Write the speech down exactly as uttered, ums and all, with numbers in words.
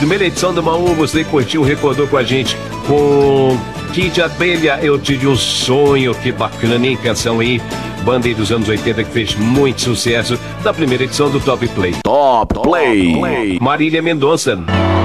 primeira edição do Maú, você curtiu, recordou com a gente com Kid Abelha, Eu Tive um Sonho. Que bacana, hein? Canção aí, banda aí dos anos oitenta que fez muito sucesso, da primeira edição do Top Play. Top Play. Marília Mendonça.